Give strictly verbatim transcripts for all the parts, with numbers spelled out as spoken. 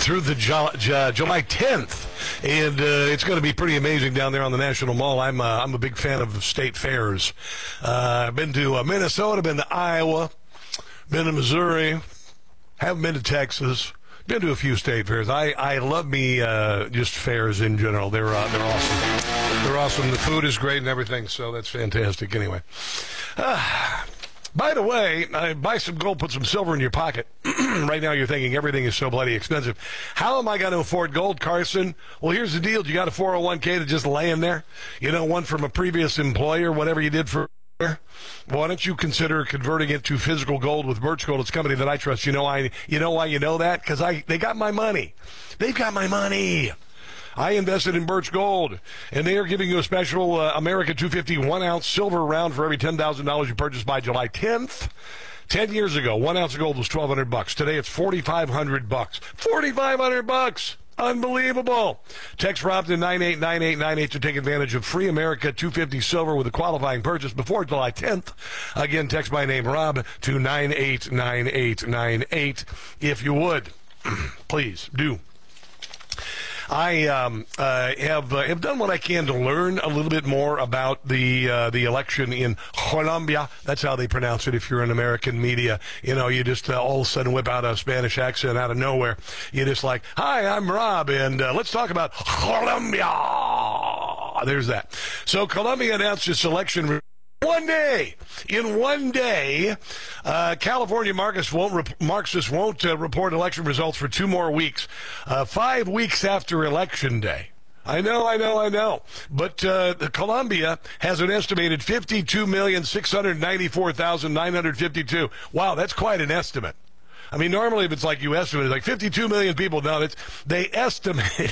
through the Ju- Ju- July tenth, and uh, it's going to be pretty amazing down there on the National Mall. I'm uh, I'm a big fan of state fairs. Uh, I've been to uh, Minnesota, been to Iowa, been to Missouri, haven't been to Texas. Been to a few state fairs. I, I love me uh, just fairs in general. They're uh, they're awesome. They're awesome. The food is great and everything, so that's fantastic. Anyway, uh, by the way, uh, buy some gold, put some silver in your pocket. Right now, you're thinking everything is so bloody expensive. How am I going to afford gold, Carson? Well, here's the deal: you got a four oh one k that's just laying there. You know, one from a previous employer, whatever you did for. Why don't you consider converting it to physical gold with Birch Gold? It's a company that I trust. You know I. You know why you know that? Because I they got my money. They've got my money. I invested in Birch Gold, and they are giving you a special uh, America two fifty one-ounce silver round for every ten thousand dollars you purchase by July tenth. Ten years ago, one ounce of gold was twelve hundred bucks. Today, it's forty-five hundred bucks. forty-five hundred bucks. Unbelievable. Text Rob to nine eight nine eight nine eight to take advantage of free America two fifty silver with a qualifying purchase before July tenth. Again, text my name, Rob, to nine eight nine eight nine eight if you would. Please do. I um, uh, have uh, have done what I can to learn a little bit more about the uh, the election in Colombia. That's how they pronounce it. If you're in American media, you know, you just uh, all of a sudden whip out a Spanish accent out of nowhere. You're just like, "Hi, I'm Rob, and uh, let's talk about Colombia." There's that. So Colombia announced its election. One day, in one day, uh, California Marxists won't, rep- Marxists won't uh, report election results for two more weeks, uh, five weeks after Election Day. I know, I know, I know. But uh, the Colombia has an estimated fifty-two million, six hundred ninety-four thousand, nine hundred fifty-two. Wow, that's quite an estimate. I mean, normally if it's like you estimate, it's like fifty-two million people. No, it's, they estimate...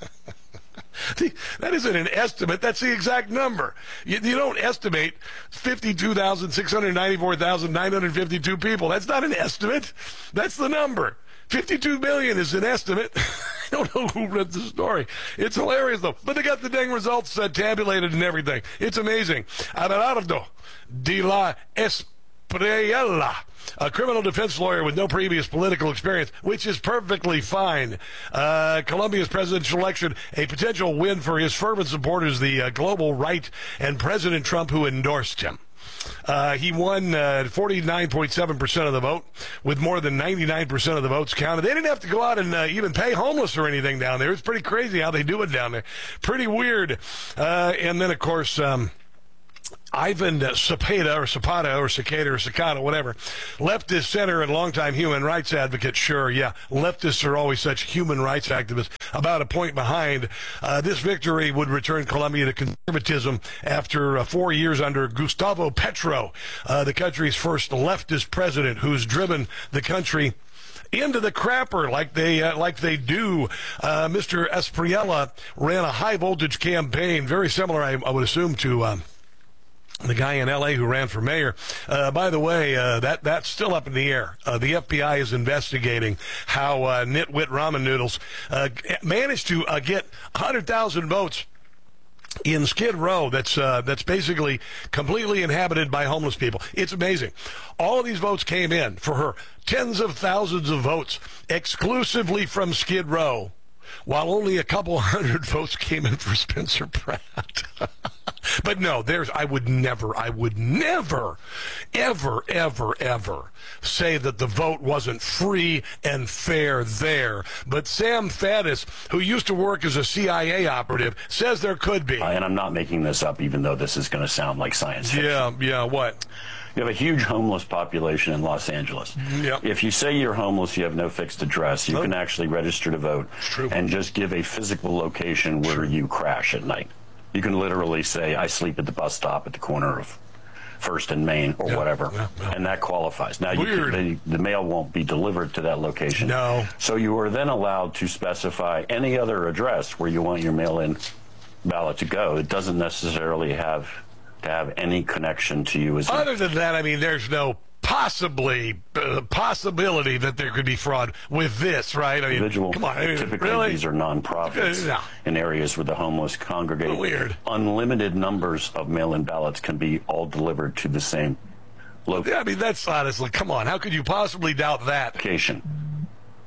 That isn't an estimate. That's the exact number. You, you don't estimate fifty-two thousand, six hundred ninety-four thousand, nine hundred fifty-two people. That's not an estimate. That's the number. fifty-two million is an estimate. I don't know who read the story. It's hilarious, though. But they got the dang results uh, tabulated and everything. It's amazing. Abelardo de la Espriella, a criminal defense lawyer with no previous political experience, which is perfectly fine. Uh, Colombia's presidential election, a potential win for his fervent supporters, the uh, global right, and President Trump, who endorsed him. Uh, he won uh, forty-nine point seven percent of the vote, with more than ninety-nine percent of the votes counted. They didn't have to go out and uh, even pay homeless or anything down there. It's pretty crazy how they do it down there. Pretty weird. Uh, and then, of course... Um, Ivan Cepeda, or Zapata, or Cicada, or Cicada, whatever, leftist center and longtime human rights advocate. Sure, yeah, leftists are always such human rights activists. About a point behind. Uh, this victory would return Colombia to conservatism after uh, four years under Gustavo Petro, uh, the country's first leftist president, who's driven the country into the crapper like they uh, like they do. Uh, Mister Espriella ran a high-voltage campaign, very similar, I, I would assume, to... Um, the guy in L A who ran for mayor. Uh, by the way, uh, that that's still up in the air. Uh, the F B I is investigating how uh, Nitwit Ramen Noodles uh, managed to uh, get one hundred thousand votes in Skid Row. That's uh, that's basically completely inhabited by homeless people. It's amazing. All of these votes came in for her. Tens of thousands of votes exclusively from Skid Row, while only a couple hundred votes came in for Spencer Pratt. But no, there's, I would never, I would never, ever, ever, ever say that the vote wasn't free and fair there. But Sam Faddis, who used to work as a C I A operative, says there could be. Uh, and I'm not making this up, even though this is going to sound like science fiction. Yeah, yeah, what? You have a huge homeless population in Los Angeles. Yep. If you say you're homeless, you have no fixed address, you oh. can actually register to vote and just give a physical location where True. you crash at night. You can literally say, I sleep at the bus stop at the corner of First and Main or yeah, whatever, yeah, yeah. and that qualifies. Now, you Weird. can, the, the mail won't be delivered to that location. No. So you are then allowed to specify any other address where you want your mail-in ballot to go. It doesn't necessarily have to have any connection to you as Other a, than that, I mean, there's no possibly uh, possibility that there could be fraud with this, right? I mean, individual. Come on, I mean, Typically, really? these are nonprofits No. in areas where the homeless congregate. Weird. Unlimited numbers of mail-in ballots can be all delivered to the same Yeah, I mean, that's honestly, come on. How could you possibly doubt that? location.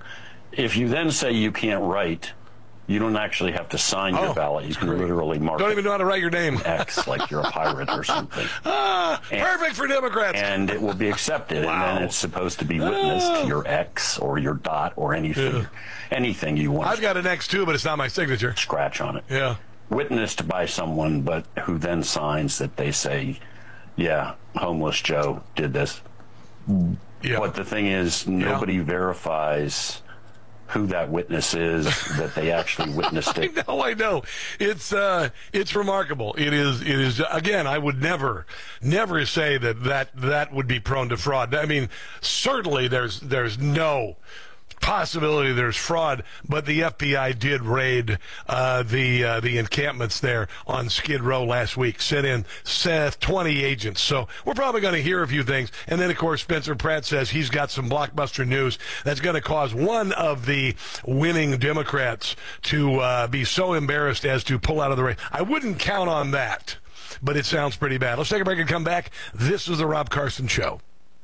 If you then say you can't write, you don't actually have to sign oh, your ballot. You can literally mark Don't even know how to write your name. X, like you're a pirate or something. Ah, and, perfect for Democrats. And it will be accepted. Wow. And then it's supposed to be witnessed oh. to your X or your dot or anything, yeah. anything you want. I've got an X too, but it's not my signature. Scratch on it. Yeah. Witnessed by someone, but who then signs that they say, yeah, homeless Joe did this. Yeah. But the thing is, nobody yeah. verifies who that witness is, that they actually witnessed it. I know, I know. It's uh, it's remarkable. It is, it is. Again, I would never, never say that that that would be prone to fraud. I mean, certainly there's there's no possibility there's fraud, but the F B I did raid uh, the uh, the encampments there on Skid Row last week, sent in Seth, twenty agents. So we're probably going to hear a few things. And then, of course, Spencer Pratt says he's got some blockbuster news that's going to cause one of the winning Democrats to uh, be so embarrassed as to pull out of the race. I wouldn't count on that, but it sounds pretty bad. Let's take a break and come back. This is the Rob Carson Show.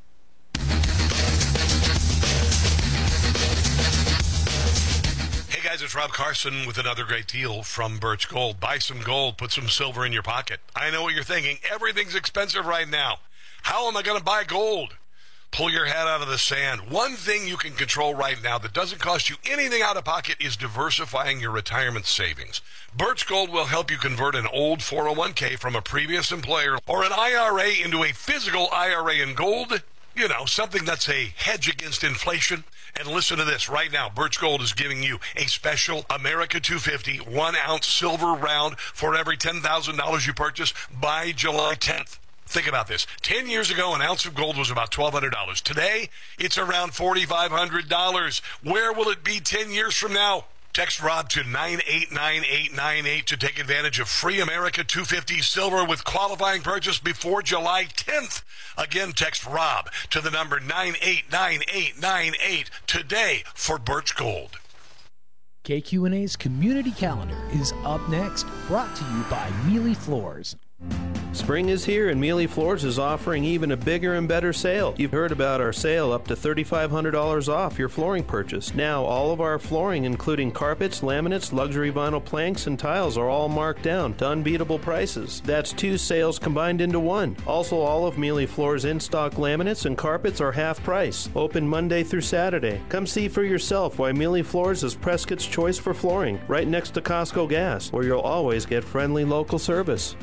Guys, it's Rob Carson with another great deal from Birch Gold. Buy some gold, put some silver in your pocket. I know what you're thinking. Everything's expensive right now. How am I going to buy gold? Pull your head out of the sand. One thing you can control right now that doesn't cost you anything out of pocket is diversifying your retirement savings. Birch Gold will help you convert an old four oh one k from a previous employer or an I R A into a physical I R A in gold. You know, something that's a hedge against inflation. And listen to this right now. Birch Gold is giving you a special America two fifty one-ounce silver round for every ten thousand dollars you purchase by July tenth. Think about this. Ten years ago, an ounce of gold was about twelve hundred dollars. Today, it's around forty-five hundred dollars. Where will it be ten years from now? Text Rob to nine eight nine eight nine eight to take advantage of free America two fifty silver with qualifying purchase before July tenth. Again, text Rob to the number nine eight nine eight nine eight today for Birch Gold. K Q N A's Community Calendar is up next, brought to you by Mealy Floors. Spring is here and Mealy Floors is offering even a bigger and better sale. You've heard about our sale up to three thousand five hundred dollars off your flooring purchase. Now all of our flooring, including carpets, laminates, luxury vinyl planks, and tiles are all marked down to unbeatable prices. That's two sales combined into one. Also, all of Mealy Floors in-stock laminates and carpets are half price. Open Monday through Saturday. Come see for yourself why Mealy Floors is Prescott's choice for flooring, right next to Costco Gas, where you'll always get friendly local service.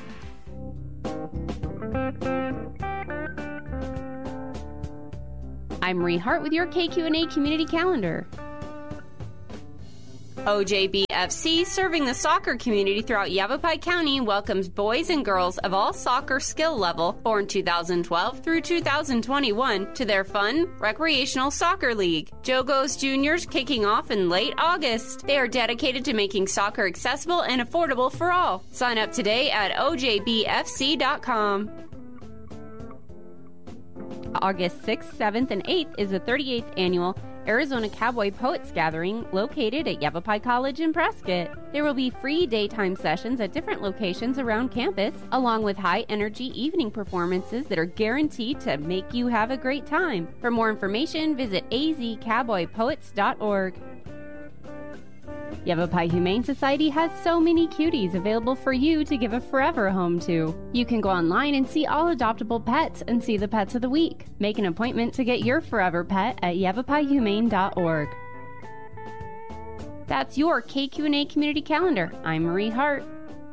I'm Marie Hart with your K Q N A Community Calendar. O J B F C, serving the soccer community throughout Yavapai County, welcomes boys and girls of all soccer skill level, born two thousand twelve through two thousand twenty-one, to their fun, recreational soccer league. Jogos Juniors kicking off in late August. They are dedicated to making soccer accessible and affordable for all. Sign up today at O J B F C dot com. August sixth, seventh, and eighth is the thirty-eighth Annual Arizona Cowboy Poets Gathering located at Yavapai College in Prescott. There will be free daytime sessions at different locations around campus, along with high-energy evening performances that are guaranteed to make you have a great time. For more information, visit a z cowboy poets dot org. Yavapai Humane Society has so many cuties available for you to give a forever home to. You can go online and see all adoptable pets and see the pets of the week. Make an appointment to get your forever pet at yavapai humane dot org. That's your K Q N A Community Calendar. I'm Marie Hart.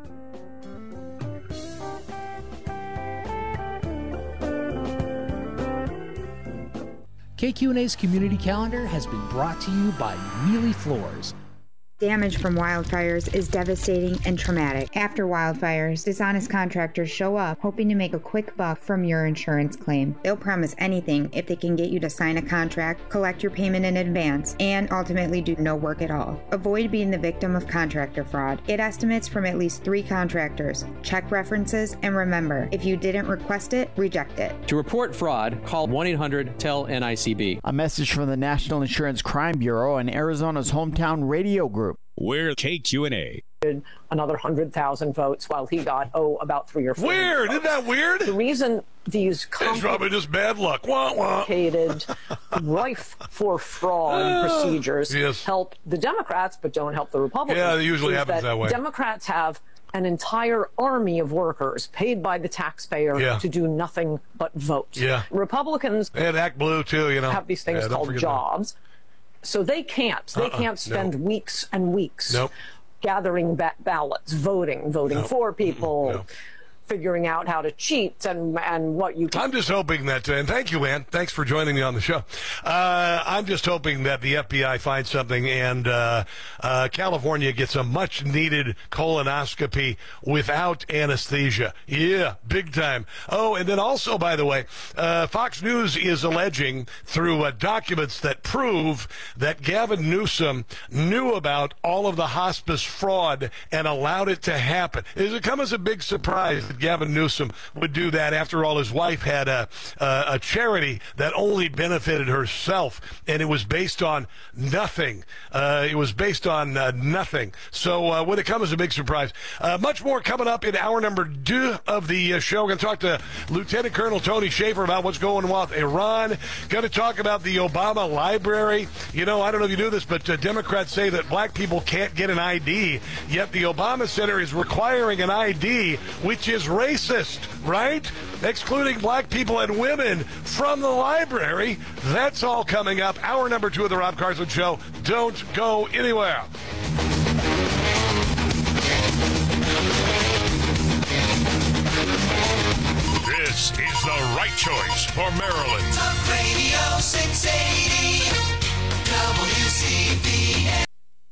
K Q N A's Community Calendar has been brought to you by Mealy Floors. Damage from wildfires is devastating and traumatic. After wildfires, dishonest contractors show up hoping to make a quick buck from your insurance claim. They'll promise anything if they can get you to sign a contract, collect your payment in advance, and ultimately do no work at all. Avoid being the victim of contractor fraud. Get estimates from at least three contractors. Check references, and remember, if you didn't request it, reject it. To report fraud, call one eight hundred T E L N I C B. A message from the National Insurance Crime Bureau and Arizona's hometown radio group. We're K Q N A. another one hundred thousand votes while he got, oh, about three or four. Weird. Isn't that weird? The reason these It's probably just bad luck. Wah, wah. complicated, rife for fraud Uh, procedures yes. help the Democrats but don't help the Republicans. Yeah, it usually is happens that, that way. Democrats have an entire army of workers paid by the taxpayer Yeah. to do nothing but vote. Yeah. Republicans And Act Blue, too, you know. have these things Yeah, don't called forget jobs. So they can't. They Uh-uh, can't spend no. weeks and weeks Nope. gathering ba- ballots, voting, voting No. for people, No. figuring out how to cheat and and what you can. I'm just hoping that, uh, and thank you, Ann. Thanks for joining me on the show. Uh, I'm just hoping that the F B I finds something and uh, uh, California gets a much-needed colonoscopy without anesthesia. Yeah, big time. Oh, and then also, by the way, uh, Fox News is alleging through uh, documents that prove that Gavin Newsom knew about all of the hospice fraud and allowed it to happen. Does it come as a big surprise that Gavin Newsom would do that? After all, his wife had a, a, a charity that only benefited herself, and it was based on nothing. Uh, it was based on uh, nothing. So uh, would it come as a big surprise? Uh, much more coming up in hour number two of the uh, show. We're going to talk to Lieutenant Colonel Tony Shaffer about what's going on with Iran. Going to talk about the Obama Library. You know, I don't know if you knew this, but uh, Democrats say that black people can't get an I D, yet the Obama Center is requiring an I D, which is racist, right? Excluding black people and women from the library. That's all coming up. Hour number two of the Rob Carson Show. Don't go anywhere. This is the right choice for Maryland. Talk Radio six eighty W C B S.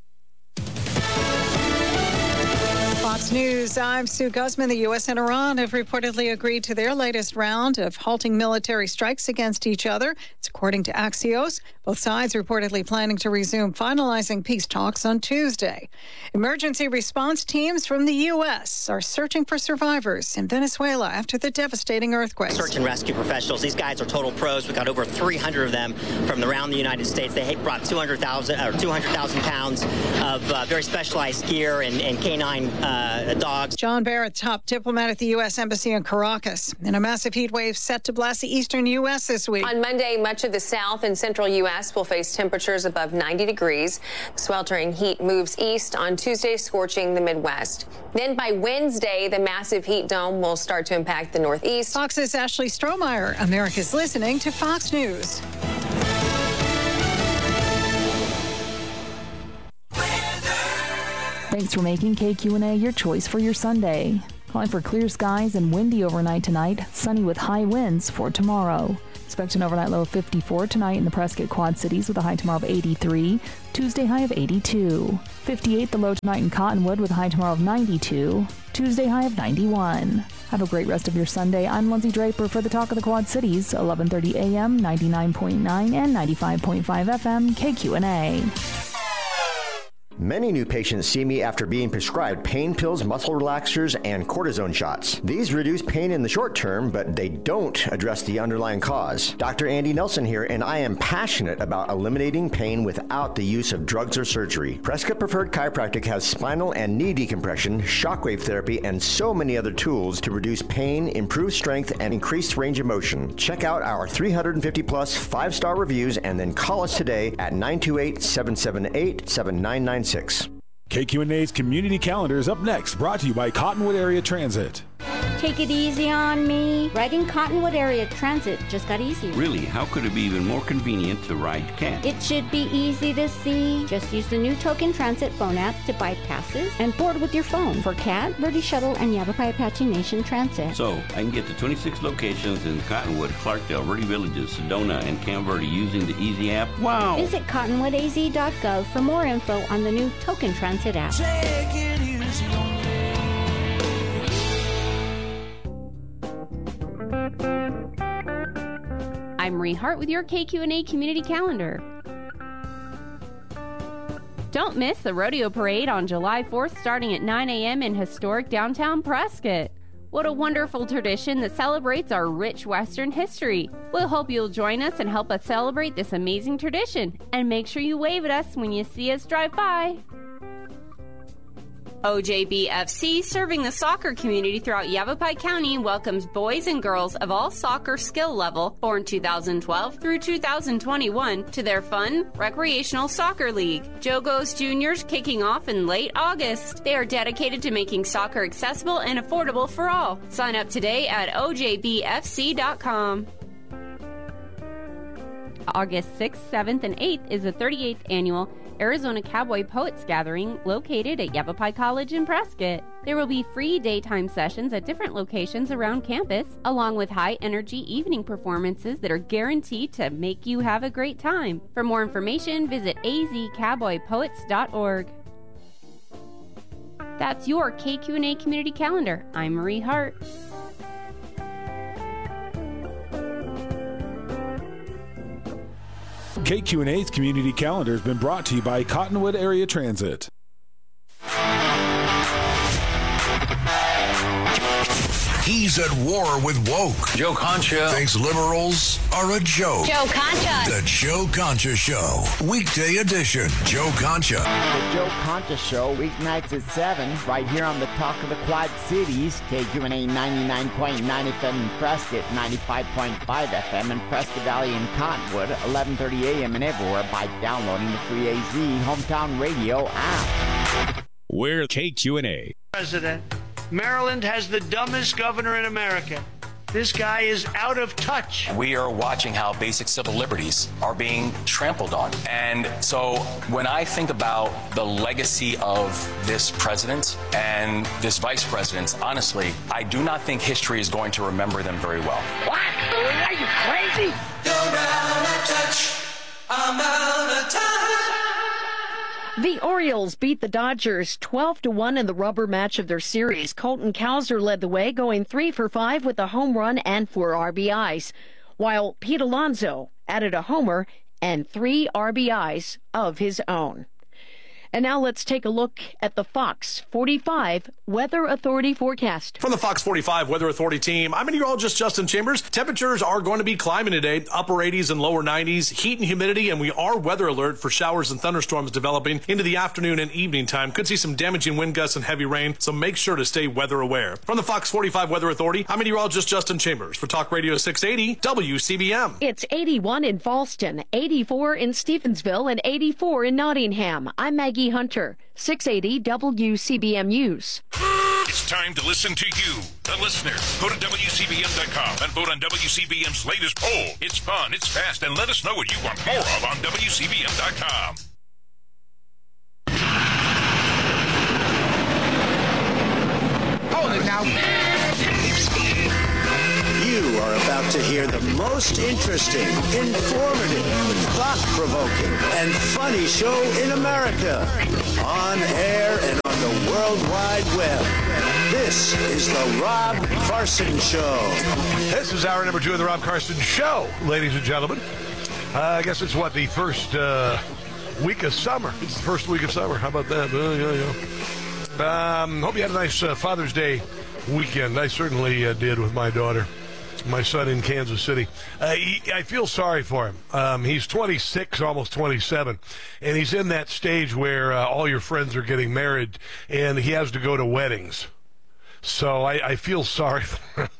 Fox News, I'm Sue Guzman. The U S and Iran have reportedly agreed to their latest round of halting military strikes against each other. It's according to Axios. Both sides reportedly planning to resume finalizing peace talks on Tuesday. Emergency response teams from the U S are searching for survivors in Venezuela after the devastating earthquake. Search and rescue professionals. These guys are total pros. We've got over three hundred of them from around the United States. They brought two hundred thousand or two hundred thousand pounds of uh, very specialized gear and, and canine uh, dogs. John Barrett, top diplomat at the U S Embassy in Caracas. And a massive heat wave set to blast the eastern U S this week. On Monday, much of the south and central U S will face temperatures above ninety degrees. The sweltering heat moves east on Tuesday, scorching the Midwest. Then by Wednesday, the massive heat dome will start to impact the Northeast. Fox's Ashley Strohmeyer. America's listening to Fox News. Thanks for making K Q and A your choice for your Sunday. Calling for clear skies and windy overnight tonight, sunny with high winds for tomorrow. Expect an overnight low of fifty-four tonight in the Prescott Quad Cities with a high tomorrow of eighty-three. Tuesday high of eighty-two. fifty-eight the low tonight in Cottonwood with a high tomorrow of ninety-two. Tuesday high of ninety-one. Have a great rest of your Sunday. I'm Lindsay Draper for the Talk of the Quad Cities, eleven thirty a.m., ninety-nine point nine and ninety-five point five F M, K Q and A. Many new patients see me after being prescribed pain pills, muscle relaxers, and cortisone shots. These reduce pain in the short term, but they don't address the underlying cause. Doctor Andy Nelson here, and I am passionate about eliminating pain without the use of drugs or surgery. Prescott Preferred Chiropractic has spinal and knee decompression, shockwave therapy, and so many other tools to reduce pain, improve strength, and increase range of motion. Check out our three hundred fifty plus five-star reviews and then call us today at nine two eight, seven seven eight, seven nine nine six. K Q and A's Community Calendar is up next, brought to you by Cottonwood Area Transit. Take it easy on me. Riding Cottonwood Area Transit just got easier. Really? How could it be even more convenient to ride CAT? It should be easy to see. Just use the new Token Transit phone app to buy passes and board with your phone for CAT, Verde Shuttle, and Yavapai Apache Nation Transit. So, I can get to twenty-six locations in Cottonwood, Clarkdale, Verde Villages, Sedona, and Camp Verde using the Easy app? Wow! Visit cottonwood a z dot gov for more info on the new Token Transit app. Take it easy on me. I'm Marie Hart with your K Q and A Community Calendar. Don't miss the Rodeo Parade on July fourth starting at nine a.m. in historic downtown Prescott. What a wonderful tradition that celebrates our rich Western history. We'll hope you'll join us and help us celebrate this amazing tradition. And make sure you wave at us when you see us drive by. O J B F C, serving the soccer community throughout Yavapai County, welcomes boys and girls of all soccer skill level, born two thousand twelve through two thousand twenty-one, to their fun, recreational soccer league. Jogos Juniors kicking off in late August. They are dedicated to making soccer accessible and affordable for all. Sign up today at O J B F C dot com. August sixth, seventh, and eighth is the thirty-eighth annual Arizona Cowboy Poets Gathering, located at Yavapai College in Prescott. There will be free daytime sessions at different locations around campus, along with high-energy evening performances that are guaranteed to make you have a great time. For more information, visit a z cowboy poets dot org. That's your K Q N A Community Calendar. I'm Marie Hart. K Q N A's Community Calendar has been brought to you by Cottonwood Area Transit. He's at war with woke. Joe Concha thinks liberals are a joke. Joe Concha. The Joe Concha Show. Weekday edition. Joe Concha. The Joe Concha Show, weeknights at seven, right here on the Talk of the Quad Cities, K Q N A ninety-nine point nine F M in Prescott, ninety-five point five F M in Prescott Valley and Cottonwood, eleven thirty A M and everywhere by downloading the free A Z Hometown Radio app. We're K Q N A. President. Maryland has the dumbest governor in America. This guy is out of touch. We are watching how basic civil liberties are being trampled on. And so when I think about the legacy of this president and this vice president, honestly, I do not think history is going to remember them very well. What? Are you crazy? You're out of touch. I'm out of touch. The Orioles beat the Dodgers twelve to one in the rubber match of their series. Colton Cowser led the way, going three for five with a home run and four R B Is, while Pete Alonso added a homer and three R B Is of his own. And now let's take a look at the Fox forty-five Weather Authority forecast. From the Fox forty-five Weather Authority team, I'm meteorologist Justin Chambers. Temperatures are going to be climbing today, upper eighties and lower nineties, heat and humidity, and we are weather alert for showers and thunderstorms developing into the afternoon and evening time. Could see some damaging wind gusts and heavy rain, so make sure to stay weather aware. From the Fox forty-five Weather Authority, I'm meteorologist Justin Chambers for Talk Radio six eighty W C B M. It's eighty-one in Falston, eighty-four in Stevensville, and eighty-four in Nottingham. I'm Maggie Hunter, six eighty W C B M News. It's time to listen to you, the listener. Go to W C B M dot com and vote on W C B M's latest poll. It's fun, it's fast, and let us know what you want more of on W C B M dot com. Hold it now. You are about to hear the most interesting, informative, thought-provoking, and funny show in America. On air and on the World Wide Web. This is the Rob Carson Show. This is hour number two of the Rob Carson Show, ladies and gentlemen. Uh, I guess it's what, the first uh, week of summer. It's the first week of summer. How about that? Uh, yeah, yeah. Um, hope you had a nice uh, Father's Day weekend. I certainly uh, did with my daughter. My son in Kansas City. Uh, he, I feel sorry for him. Um, he's twenty-six, almost twenty-seven, and he's in that stage where uh, all your friends are getting married, and he has to go to weddings. So I, I feel sorry for him.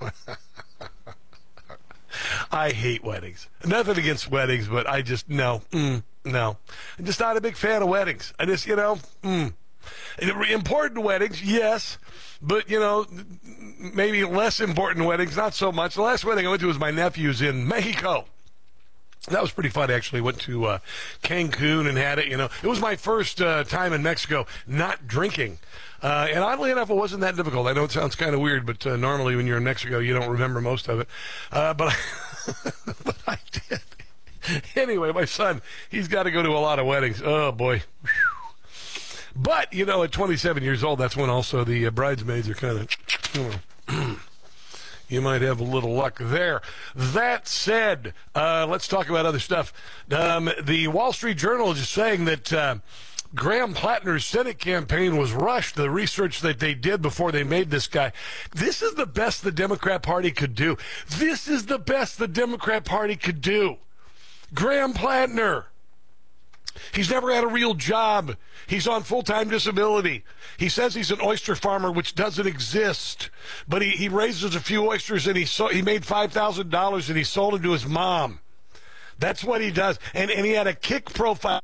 I hate weddings. Nothing against weddings, but I just, no, mm, no. I'm just not a big fan of weddings. I just, you know, mm. Important weddings, yes, but, you know, maybe less important weddings, not so much. The last wedding I went to was my nephew's in Mexico. That was pretty fun, actually. Went to uh, Cancun and had it, you know. It was my first uh, time in Mexico not drinking. Uh, and oddly enough, it wasn't that difficult. I know it sounds kind of weird, but uh, normally when you're in Mexico, you don't remember most of it. Uh, but, I, but I did. Anyway, my son, he's got to go to a lot of weddings. Oh, boy. Whew. But, you know, at twenty-seven years old, that's when also the uh, bridesmaids are kind of, you know, you might have a little luck there. That said, uh, let's talk about other stuff. Um, the Wall Street Journal is saying that uh, Graham Plattner's Senate campaign was rushed, the research that they did before they made this guy. This is the best the Democrat Party could do. This is the best the Democrat Party could do. Graham Plattner. He's never had a real job. He's on full-time disability. He says he's an oyster farmer, which doesn't exist. But he, he raises a few oysters, and he so, he made five thousand dollars, and he sold them to his mom. That's what he does. And, and he had a Kick profile.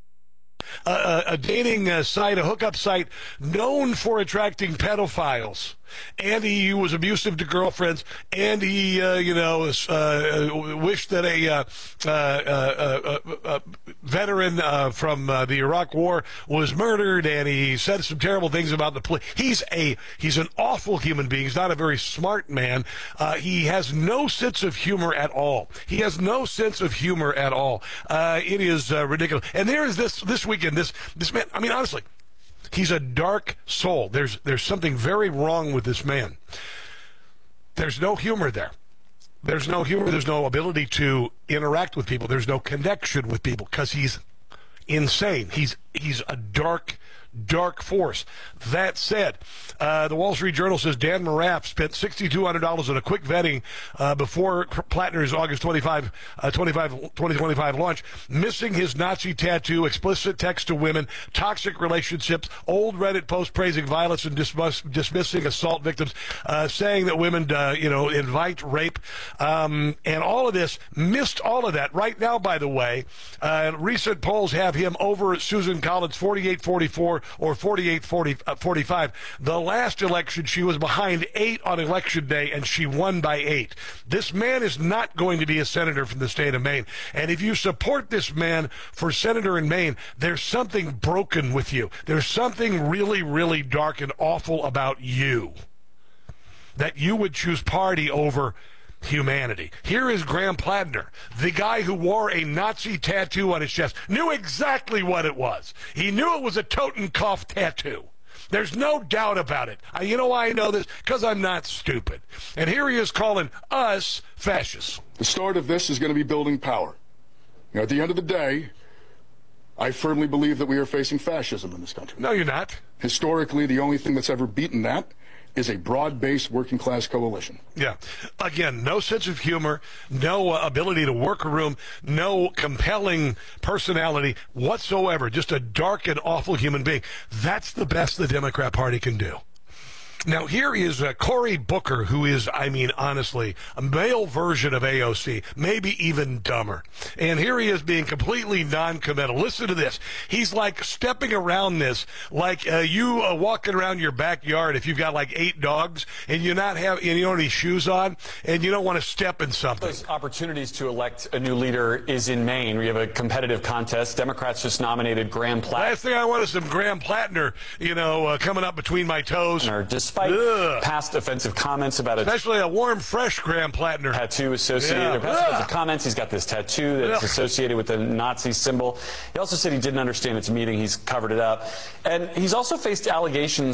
A, a dating uh, site, a hookup site known for attracting pedophiles. And he was abusive to girlfriends, and he, uh, you know, uh, wished that a uh, uh, uh, uh, uh, veteran uh, from uh, the Iraq War was murdered, and he said some terrible things about the police. He's a he's an awful human being. He's not a very smart man. Uh, he has no sense of humor at all. He has no sense of humor at all. Uh, it is uh, ridiculous. And there is this this weekend. This this man. I mean, honestly. He's a dark soul. There's there's something very wrong with this man. There's no humor there. There's no humor. There's no ability to interact with people. There's no connection with people because he's insane. He's he's a dark, dark force. That said, uh, the Wall Street Journal says Dan Moraff spent six thousand two hundred dollars on a quick vetting uh, before Plattner's August twenty-fifth, uh, twenty-five, twenty twenty-five launch, missing his Nazi tattoo, explicit text to women, toxic relationships, old Reddit post praising violence and dismiss, dismissing assault victims, uh, saying that women, uh, you know, invite rape, um, and all of this, missed all of that. Right now, by the way, uh, recent polls have him over Susan Collins forty-eight forty-four or forty-eight forty-five. The last election, she was behind eight on election day, and she won by eight. This man is not going to be a senator from the state of Maine. And if you support this man for senator in Maine, there's something broken with you. There's something really, really dark and awful about you, that you would choose party over humanity. Here is Graham Plattner, the guy who wore a Nazi tattoo on his chest, knew exactly what it was. He knew it was a Totenkopf tattoo. There's no doubt about it. I, you know why I know this? Because I'm not stupid. And here he is calling us fascists. The start of this is going to be building power. You know, at the end of the day, I firmly believe that we are facing fascism in this country. No, you're not. Historically, the only thing that's ever beaten that is a broad-based working-class coalition. Yeah. Again, no sense of humor, no uh, ability to work a room, no compelling personality whatsoever, just a dark and awful human being. That's the best the Democrat Party can do. Now, here is uh, Cory Booker, who is, I mean, honestly, a male version of A O C, maybe even dumber. And here he is being completely non-committal. Listen to this. He's like stepping around this like uh, you uh, walking around your backyard if you've got like eight dogs and you not have and you don't have any shoes on and you don't want to step in something. Those opportunities to elect a new leader is in Maine. We have a competitive contest. Democrats just nominated Graham Plattner. Last thing I want is some Graham Plattner, you know, uh, coming up between my toes. Despite Ugh. past offensive comments about it. Especially a warm, fresh Graham Plattner. Tattoo associated. Yeah. Past offensive comments. He's got this tattoo that's Ugh. associated with the Nazi symbol. He also said he didn't understand its meaning. He's covered it up. And he's also faced allegations